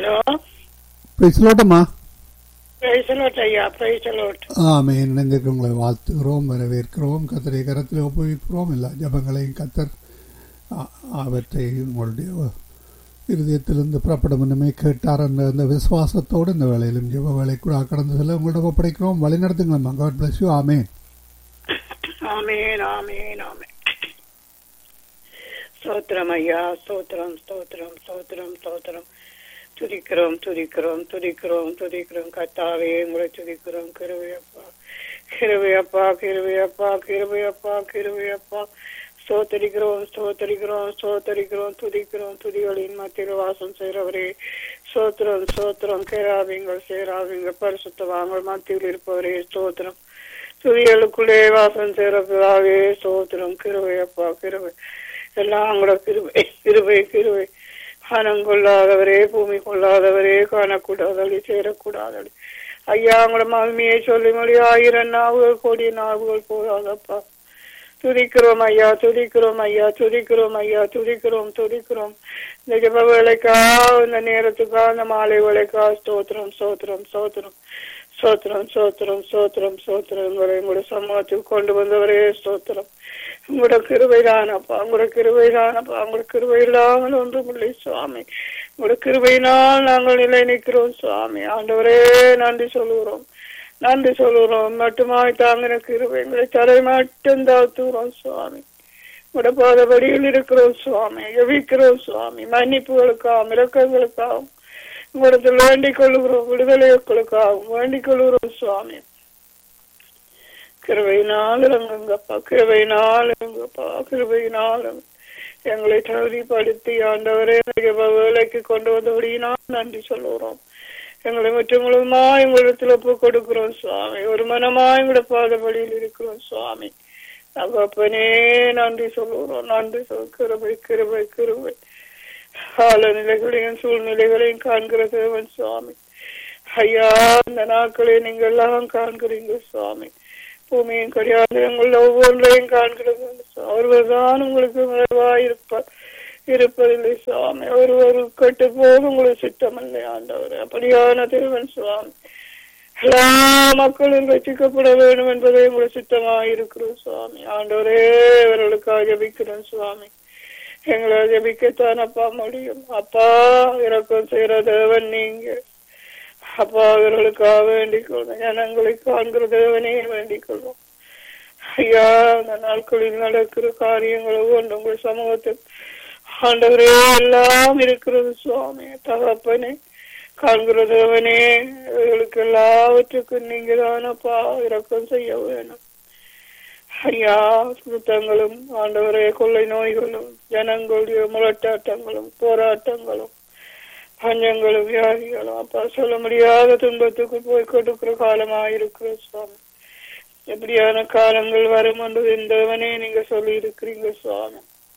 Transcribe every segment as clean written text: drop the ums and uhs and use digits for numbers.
Hello, பேசலாட்டம்மா. Praise the Lord ஐயா, praise the Lord. ஆமென். இணைந்திருக்க உங்களை வாழ்த்துகிறோம், வரவேற்கிறோம். கர்த்தருடைய கரத்தில் ஒப்புவிக்கிறோம். எல்லா ஜபங்களையும் கர்த்தர் அவற்றை உங்களுடைய இருதயத்திலிருந்து புறப்படும் என்னமே கேட்டார் என்ற அந்த விசுவாசத்தோடு இந்த வேலையிலும் ஜப வேலை கூட கடந்து செல்ல உங்களிடம் ஒப்படைக்கிறோம். வழி நடத்துங்களம்மா. God bless you. ஆமென். ஆமென், ஆமென், ஆமென். ஸ்தோத்திரம் ஐயா, ஸ்தோத்திரம், ஸ்தோத்திரம், ஸ்தோத்திரம், ஸ்தோத்திரம். துதிக்கிறோம், துதிக்கிறோம், துதிக்கிறோம், துதிக்கிறோம். கர்த்தாவே உங்களை துதிக்கிறோம். கிருபையப்பா, கிருபையப்பா, கிருபையப்பா, கிருபையப்பா, கிருபையப்பா. ஸ்தோத்தரிக்கிறோம், ஸ்தோத்தரிக்கிறோம், ஸ்தோத்தரிக்கிறோம். துதிக்கிறோம், துதிகளின் மத்தியில் வாசம் செய்கிறவரே ஸ்தோத்திரம், ஸ்தோத்திரம். கேராவிங்கள் சேராவிங்கள் பரிசுத்தவாங்கள் மத்தியில் இருப்பவரே ஸ்தோத்திரம். துதிகளுக்குள்ளே வாசம் செய்கிறவராகவே ஸ்தோத்திரம். கிருபையப்பா, கிருபை எல்லாம் கூட கிருபை, கிருபை, கிருபை. கனம் கொள்ளாதவரே, பூமி கொள்ளாதவரே, காணக்கூடாதடி, சேரக்கூடாதடி. ஐயா உங்களோட மகிமையை சொல்லி மொழி 1000 நாவுகள், கோடி நாவுகள் போதாதப்பா. துதிக்கிறோம் ஐயா, துதிக்கிறோம் ஐயா, துதிக்கிறோம் ஐயா, துதிக்கிறோம், துதிக்கிறோம். இந்த ஜப வேலைக்கா, இந்த நேரத்துக்கா, இந்த மாலை வேலைக்கா ஸ்தோத்திரம், ஸ்தோத்திரம், ஸ்தோத்திரம், ஸ்தோத்திரம், ஸ்தோத்திரம், ஸ்தோத்திரம், ஸ்தோத்திரம். உங்களோட சமூகத்தில் கொண்டு வந்தவரே ஸ்தோத்திரம். உங்களோட கிருபைதானப்பா, உங்களோட கிருபைதானப்பா, உங்களோட கிருபை இல்லாமல் ஒன்றும் இல்லை சுவாமி. உங்களோட கிருபையினால் நாங்கள் நிலை நிற்கிறோம் சுவாமி. ஆண்டவரே நன்றி சொல்லுகிறோம், நன்றி சொல்லுகிறோம். மட்டுமாய் தாங்கின கிருபை எங்களை தலை மட்டும் தாழ்த்துகிறோம் சுவாமி. உங்களோட பாதபடியில் இருக்கிறோம் சுவாமி, எவிக்கிறோம் சுவாமி. மன்னிப்புகளுக்காகவும் இரக்கங்களுக்காகவும் உங்களிடத்தில் வேண்டிக் கொள்ளுகிறோம், விடுதலைகளுக்காகவும் வேண்டிக் கொள்ளுகிறோம் சுவாமி. கிருபையினால் இறங்குங்கப்பா, கிருபையினால் இறங்குப்பா, கிருபையினால் எங்களை தகுதிப்படுத்தி ஆண்டவரே வேலைக்கு கொண்டு வந்தபடியினால் நன்றி சொல்லுகிறோம். எங்களை மற்றவங்களுமா எங்களிடத்தில் ஒப்பு கொடுக்கிறோம் சுவாமி. ஒரு மனமாய் எங்களோட பாதபடியில் இருக்கிறோம் சுவாமி. அப்பனே நன்றி சொல்லுகிறோம், நன்றி சொல். கிருபை, கிருபை, கிருபை. காலநிலைகளையும் சூழ்நிலைகளையும் காண்கிற தேவன் சுவாமி. ஐயா இந்த நாட்களை நீங்கள் எல்லாம் காண்கிறீங்க சுவாமி. பூமியின் கிடையாது எங்கள் ஒவ்வொன்றையும் காண்கிறது. ஒருவர்தான் உங்களுக்கு நிறைவாயிருப்பார், இருப்பதில்லை சுவாமி. ஒருவர் கட்டு போது உங்களுக்கு சித்தமில்லை ஆண்டவர். அப்படியான தேவன் சுவாமி. எல்லா மக்களும் ரசிக்கப்பட வேண்டும் என்பதே உங்களுக்கு சித்தமாயிருக்கிறோம் சுவாமி. ஆண்டவரே இவர்களுக்காக ஜபிக்கிறோம் சுவாமி. எங்களை ஜபிக்கத்தானப்பா முடியும். அப்பா இறக்கம் செய்கிற தேவன் நீங்க. அப்பா இவர்களுக்காக வேண்டிக் கொள்ளும். ஜனங்களை காண்கிற தேவனே வேண்டிக் கொள்ளும். ஐயா அந்த நாட்களில் நடக்கிற காரியங்கள் ஒவ்வொன்று உங்கள் சமூகத்தில் ஆண்டவரே எல்லாம் இருக்கிறது சுவாமி. தகப்பனே காண்கிற தேவனே இவர்களுக்கு எல்லாவற்றுக்கும் நீங்க தானப்பா இரக்கம் செய்ய வேணும். ஐயா சுத்தங்களும் ஆண்டவரே கொள்ளை நோய்களும் ஜனங்களுடைய முரட்டாட்டங்களும் போராட்டங்களும் பஞ்சங்களும் வியாதிகளும் அப்பா சொல்ல முடியாத துன்பத்துக்கு போய் கொடுக்கிற காலமாயிருக்கிற சுவாமி. எப்படியான காலங்கள் வரும் என்று இந்தவனே நீங்க சொல்லி இருக்கிறீங்க சுவாமி.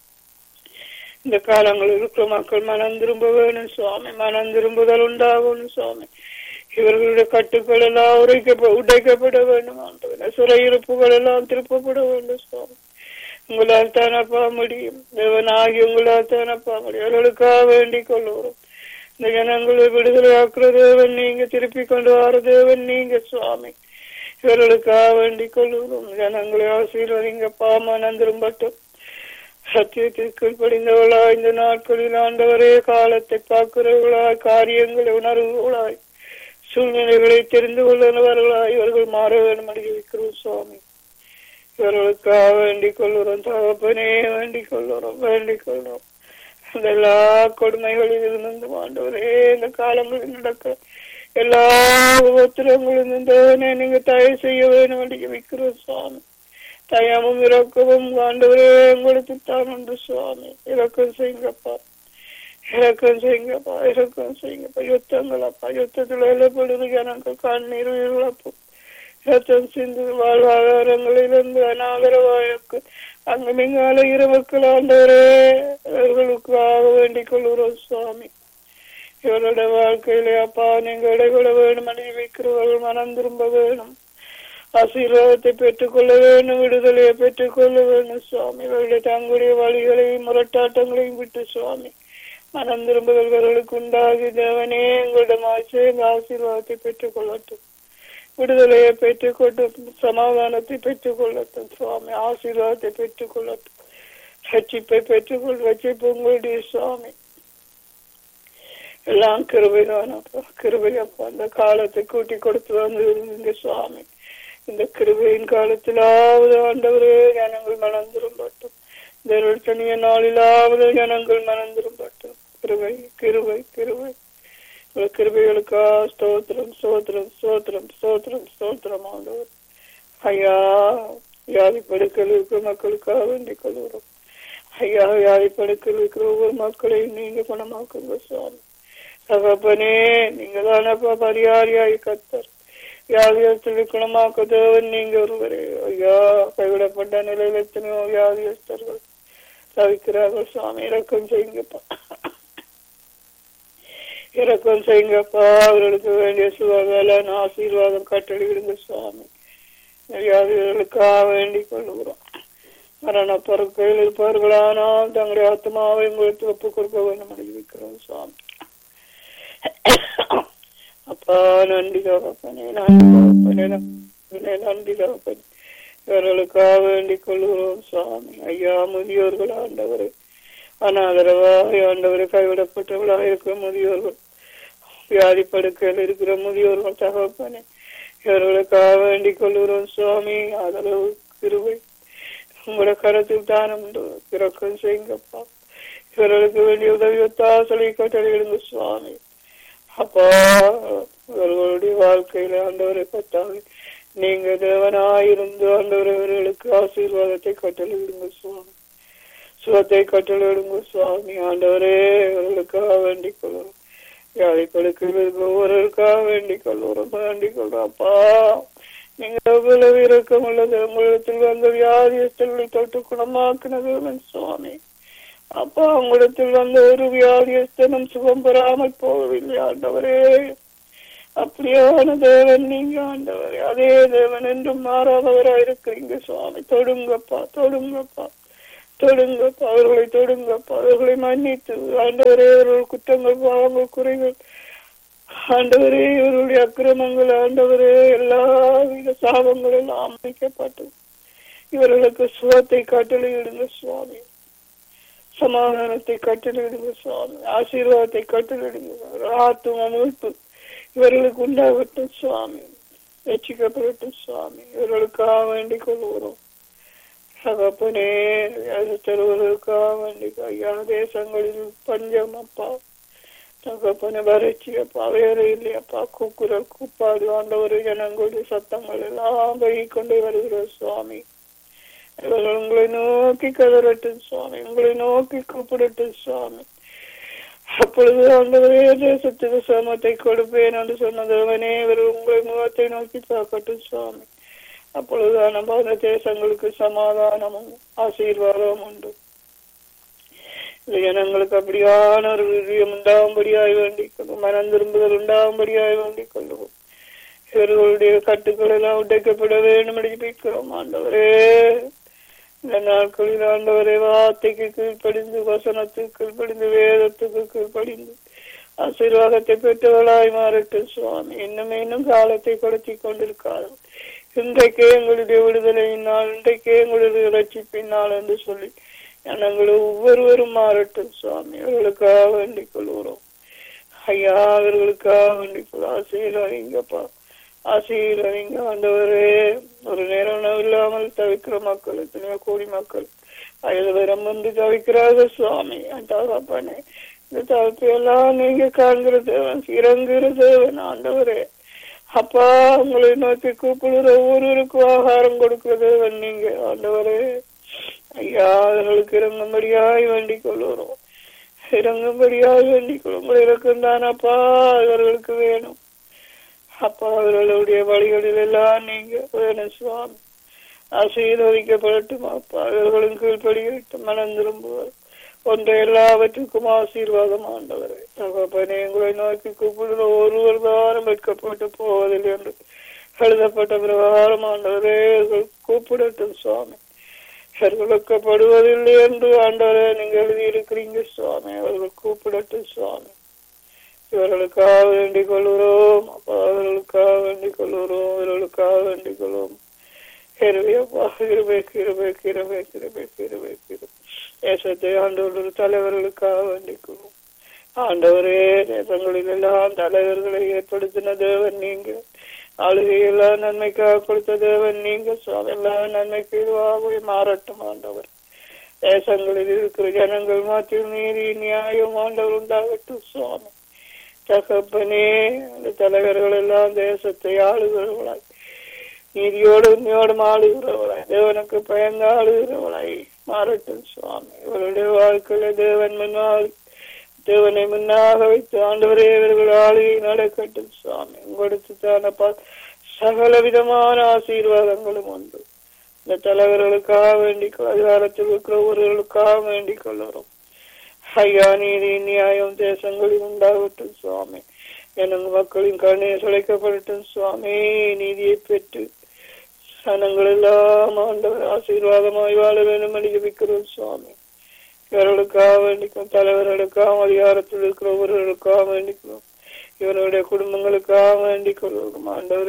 இந்த காலங்கள் இருக்கிற மக்கள் மனம் திரும்ப வேணும் சுவாமி. மனம் திரும்புதல் உண்டாகணும் சுவாமி. இவர்களுடைய கட்டுக்கள் எல்லாம் உடைக்கப்பட வேண்டும். சிறையிருப்புகள் எல்லாம் திருப்பப்பட வேண்டும் சுவாமி. உங்களால் தானப்பா முடியும். தேவனாகி உங்களால் தானப்பா முடியும். இவர்களுக்காக வேண்டிக் கொள்ளுகிறோம். இந்த ஜனங்களை விடுதலை ஆக்குற தேவன் நீங்க, திருப்பி கொண்டு வர தேவன் நீங்க சுவாமி. இவர்களுக்காக வேண்டிக் கொள்ளுகிறோம். ஜனங்களை ஆசீர்வதிங்கப்பா. மனம் திரும்பட்டும். சத்தியத்திற்கு படிந்தவளாய் இந்த நாட்களில் ஆண்டவரே காலத்தை பார்க்கிறவர்களாய், காரியங்களை உணர்வுகளாய், சூழ்நிலைகளை தெரிந்து கொள்ளுவர்களாய் இவர்கள் மாற வேண்டும் அடிக்கிறோம் சுவாமி. இவர்களுக்காக வேண்டிக் கொள்ளுறோம். தகப்பனே வேண்டிக் கொள்ளுறோம், வேண்டிக் கொள்ளுறோம். இந்த எல்லா கொடுமைகளில் இருந்து ஆண்டவரே இந்த காலங்களில் நடக்க எல்லா உபத்திரங்களும் இருந்தவனே நீங்க தயவு செய்ய வேண்டும் அடிக்கிறோம் சுவாமி. தயமும் இறக்கவும் ஆண்டவரே உங்களுக்கு தான் உண்டு சுவாமி. இறக்கம் செய்யுங்கப்பா, இறக்கம் செய்யுங்கப்பா, இறக்கம் செய்யுங்கப்பா. யுத்தங்களப்பா, யுத்தத்தில் எழுப்படுது ஜனங்கள் கண்ணீர் இழப்பு, ரத்தம் சிந்து வாழ்வாதாரங்களிலிருந்து அநாகரவாய்க்கு அங்கு மிங்கால இரவுக்கள் ஆண்டவரே இவர்களுக்காக வேண்டிக் கொள்கிறோம் சுவாமி. இவருடைய வாழ்க்கையிலே அப்பா நீங்க இடைவிட வேணும், அனுப்பி வைக்கிறவர்கள் மனம் திரும்ப வேணும், ஆசீர்வாதத்தை பெற்றுக்கொள்ள வேண்டும், விடுதலையை பெற்றுக்கொள்ள வேண்டும் சுவாமி. இவர்களுடைய தங்களுடைய வழிகளையும் முரட்டாட்டங்களையும் விட்டு சுவாமி மனம் திரும்புகிறவர்களுக்கு உண்டாகி தேவனே எங்களிடம் ஆசீர்வாதத்தை பெற்றுக் கொள்ளட்டும், விடுதலையை பெற்றுக் கொள்ளட்டும், சமாதானத்தை பெற்றுக் கொள்ளட்டும் சுவாமி, ஆசீர்வாதத்தை பெற்றுக் கொள்ளட்டும், ரட்சிப்பை பெற்றுக்கொள். ரட்சிப்பு உங்களுடைய சுவாமி, எல்லாம் கிருபைதானப்பா, கிருபையப்பா. அந்த காலத்தை கூட்டி கொடுத்து வந்து சுவாமி, இந்த கிருபையின் காலத்திலாவது ஆண்டவரே ஜனங்கள் மனம் திரும்பட்டும், இந்த தனிய நாளிலாவது ஜனங்கள் மனம் திரும்பட்டும். கிருபை கிருபை கிருபை கிருபைகளுக்கா ஸ்தோத்திரம் ஸ்தோத்திரம் ஸ்தோத்திரம் ஸ்தோத்திரம் ஸ்தோத்திரம் ஆண்டவர். ஐயா, வியாதி படுக்கையில் இருக்கிற மக்களுக்காக வேண்டிக் கொள்கிறோம் ஐயா. வியாதி படுக்கையில் இருக்கிற ஒவ்வொரு மக்களையும் நீங்க குணமாக்குங்க சுவாமி. தகப்பனே, நீங்க தானப்பா பரிகாரியாய் கர்த்தர். வியாதியஸ்தரை குணமாக்க தேவன் நீங்க ஒருவரே ஐயா. கைவிடப்பட்ட நிலையில் எத்தனையோ வியாதியஸ்தர்கள் தவிக்கிறார்கள் சுவாமி, இறக்கம் செய்யுங்கப்பா, இறக்கம் செய்யுங்கப்பா. அவர்களுக்கு வேண்டிய சுகாதார ஆசீர்வாதம் கட்டளையிடுங்க சுவாமி. வியாதிகளுக்காக வேண்டிக் கொள்ளுகிறோம். மரண பொருட்களில் இருப்பவர்களானால் தங்களுடைய ஆத்மாவை உங்களுக்கு ஒப்புக் கொடுக்க வேண்டும் அறிவிக்கிறோம் சுவாமி. அப்பா, நன்றி தகப்பனே, நன்றி தகப்பனே, நன்றி தகப்பனே. இவர்களுக்காக வேண்டிக் கொள்கிறோம் சுவாமி. ஐயா, முதியோர்கள் ஆண்டவரை, அனாதரவாய் ஆண்டவரை, கைவிடப்பட்டவர்களாக இருக்கிற முதியோர்கள், வியாதி படுக்கையில் இருக்கிற முதியோர்கள் தகப்பனே, இவர்களுக்காக வேண்டிக் கொள்கிறோம் சுவாமி. ஆதரவு கிருபை உங்களோட கருத்தில் தானம் இறக்கம் செய்யுங்கப்பா. இவர்களுக்கு வேண்டிய உதவி ஒத்தாசலை கட்டளையிடுங்க சுவாமி. அப்பா, இவர்களுடைய வாழ்க்கையில ஆண்டவரை பத்தாவே நீங்க தேவனாயிருந்து ஆண்டவரை இவர்களுக்கு ஆசீர்வாதத்தை கட்டளையிடுங்க சுவாமி, சுகத்தை கட்டளையிடுங்க சுவாமி. ஆண்டவரே, இவர்களுக்காக வேண்டிக் கொள்ளுறோம். வியாதி படுக்கையில் ஒவ்வொருவருக்காக வேண்டிக் கொள்ளுறோம், வேண்டிக் கொள்றோம். அப்பா, நீங்க எவ்வளவு இரக்கம் உள்ளது, உங்களிடத்தில் வந்த வியாதியஸ்தர்களை தொட்டு குணமாக்குனது சுவாமி. அப்பா, உங்களிடத்தில் வந்த ஒரு வியாதியஸ்தனும் சுகம் பெறாமல் போகவில்லை ஆண்டவரே. அப்படியான தேவன் நீங்க ஆண்டவரே, அதே தேவன் என்றும் மாறாதவராக இருக்கிறீங்க சுவாமி. தொடுங்கப்பா, தொடுங்கப்பா, தொடுங்கப்பா, அவர்களை தொடுங்கப்பா, அவர்களை மன்னித்து ஆண்டவரே, அவர்கள் குற்றங்கள் பாவங்கள் குறைகள் ஆண்டவரே, இவருடைய அக்கிரமங்கள் ஆண்டவரே, எல்லா வித சாபங்கள் எல்லாம் அமைக்கப்பட்டு இவர்களுக்கு சுகத்தை கட்டளையிடுங்க சுவாமி, சமாதானத்தை கட்டளையிடுங்க சுவாமி, ஆசீர்வாதத்தை கட்டளையிடுங்க. ஆத்தும மீட்பு இவர்களுக்கு உண்டாகட்டும் சுவாமி, ரட்சிக்கப்படட்டும் சுவாமி. இவர்களுக்காக வேண்டிக் கொள்கிறோம் தகப்பனே. தருவதற்காக வேண்டிக் ஐயா, தேசங்களில் பஞ்சம் அப்பா தகப்பனை வறட்சி அப்பா, வேற இல்லையப்பா, கூக்குரல் கூப்பாடு ஆண்டவர் ஜனங்களுடைய சத்தங்கள் எல்லாம் வழி கொண்டு வருகிற சுவாமி. இவர்கள் உங்களை நோக்கி கதறட்டும் சுவாமி, உங்களை நோக்கி கூப்பிடட்டும் சுவாமி. அப்பொழுது ஆண்டவரே, தேசத்துக்கு சமத்தை கொடுப்பேன் என்று சொன்னதவனே, இவர்கள் உங்களை முகத்தை நோக்கி பார்க்கட்டும் சுவாமி. அப்பொழுதுதான் நம்ம அந்த தேசங்களுக்கு சமாதானமும் ஆசீர்வாதமும் உண்டு. ஜனங்களுக்கு அப்படியான ஒரு விஜயம் உண்டாகும்படியாய் வேண்டிக் கொள்ளும், மனம் திரும்புதல் உண்டாகும்படியாய் வேண்டிக் கொள்ளுவோம். இவர்களுடைய கட்டுக்கள் எல்லாம் உடைக்கப்பட வேண்டும் அடிப்பிக்கிறோம் ஆண்டவரே. இந்த நாட்களில் ஆண்டவரே, வார்த்தைக்கு கீழ்ப்படிந்து, வசனத்துக்கு கீழ்ப்படிந்து, வேதத்துக்கு கீழ்ப்படிந்து ஆசீர்வாதத்தை பெற்றவர்களாய் மாறட்டும் சுவாமி. இன்னும் காலத்தை கடத்தி கொண்டிருக்காது. இன்றைக்கே எங்களுடைய விடுதலையினால், இன்றைக்கே எங்களுடைய ரட்சிப்பினால் என்று சொல்லி நாங்கள் ஒவ்வொருவரும் மாறட்டும் சுவாமி. அவர்களுக்காக வேண்டிக் கொள்கிறோம் ஐயா, அவர்களுக்காக வேண்டிக் கொள்ள ஆசீர்வதிங்கப்பா, ஆசீர்வதிங்க ஆண்டவரே. ஒரு நேரம் இல்லாமல் தவிக்கிற மக்கள் எத்தனையோ கோடி மக்கள் வயது வரம் வந்து தவிக்கிறார்கள் சுவாமி. தகப்பனே, இந்த தவிப்பையெல்லாம் நீங்க காண்கிற தேவன், இறங்குகிற தேவன் ஆண்டவரே. அப்பா, உங்களை நோக்கி கூப்பிடுற ஒவ்வொருவருக்கும் ஆகாரம் கொடுக்கிற தேவன் நீங்க ஆண்டவரே. ஐயா, அவர்களுக்கு இறங்கும்படியாய் வேண்டிக் கொள்கிறோம், இறங்கும்படியாய் வேண்டிக் கொள்ளும். உங்களை இறக்குந்தானப்பா இவர்களுக்கு வேணும் அப்பா. அவர்களுடைய வழிகளில் எல்லாம் நீங்க வேணும் சுவாமி. ஆசீர்வதிக்கப்படட்டும் அப்பா. இவர்களும் கீழ்படியிட்டு மனம் திரும்புவார். ஒன்றை எல்லாவற்றுக்கும் ஆசீர்வாதம் ஆண்டவரே. தகப்பனே, உங்களை நோக்கி கூப்பிடுற ஒருவர் தானம் வெட்கப்பட்டு போவதில்லை என்று எழுதப்பட்ட பிரகாரம் ஆண்டவரே, கூப்பிடட்டும் சுவாமி. கொடுக்கப்படுவதில்லை என்று ஆண்டவரே நீங்க எழுதியிருக்கிறீங்க சுவாமி. அவர்கள் கூப்பிடட்டும் சுவாமி. இவர்களுக்காக வேண்டிக் கொள்கிறோம் அப்பா, அவர்களுக்காக வேண்டிக் கொள்கிறோம், இவர்களுக்காக வேண்டிக் கொள்வோம். தேசத்தை ஆண்டவர் தலைவர்களுக்காக வேண்டிக் கொள்வோம். ஆண்டவரே, தேசங்களில் எல்லாம் தலைவர்களை ஏற்படுத்தின தேவன் நீங்க, ஆளுகையெல்லாம் நன்மைக்காக கொடுத்த தேவன் நீங்க சுவாமி. எல்லாம் நன்மைக்கு மாறட்டும் ஆண்டவர். தேசங்களில் இருக்கிற ஜனங்கள் மாற்றியும் நீதி நியாயம் ஆண்டவர் உண்டாகட்டும் சுவாமி. தகப்பனே, அந்த தலைவர்கள் எல்லாம் தேசத்தை ஆளுகிறவர்களாய், நீதியோடு உண்மையோடும் ஆளுகிறவர்களாய், தேவனுக்கு பயந்து ஆளுகிறவர்களாய் மாறட்டும் சுவாமி. இவருடைய வாழ்க்கையில தேவனை முன்னாக வைத்து ஆண்டவரே இவர்கள் ஆளுகை நடக்கட்டும் சுவாமி. உங்களுக்கு தான சகல விதமான ஆசீர்வாதங்களும் உண்டு. இந்த தலைவர்களுக்காக வேண்டிக் அதிகாரத்தில் இருக்கிற ஒருவர்களுக்காக வேண்டிக் கொள்ளுறோம். ஐயா, நீதி நியாயம் தேசங்களில் உண்டாகட்டும் சுவாமி. எனக்கு மக்களின் கண்ணை சுழைக்கப்படட்டும் சுவாமி. நீதியை பெற்று சனங்கள் எல்லாம் ஆண்டவர் ஆசீர்வாதமாய் வாழ வேண்டும் என்று ஜெபிக்கிறோம் சுவாமி. இவர்களுக்காக வேண்டிக்கும், தலைவர்களுக்காக, அதிகாரத்தில் இருக்கிற ஒருவர்களுக்காக வேண்டிக்கிறோம், இவருடைய குடும்பங்களுக்காக வேண்டிக் கொள்வோம் ஆண்டவர்.